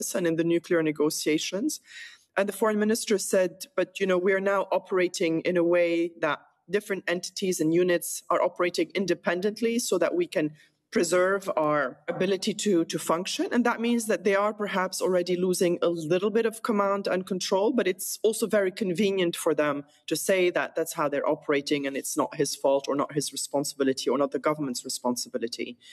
and in the nuclear negotiations. And the foreign minister said, but, we are now operating in a way that different entities and units are operating independently so that we can preserve our ability to function. And that means that they are perhaps already losing a little bit of command and control, but it's also very convenient for them to say that that's how they're operating and it's not his fault or not his responsibility or not the government's responsibility.